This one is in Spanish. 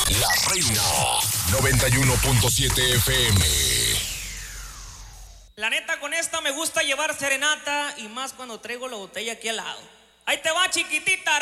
La Reina 91.7 FM. La neta, con esta me gusta llevar serenata y más cuando traigo la botella aquí al lado. Ahí te va, chiquitita.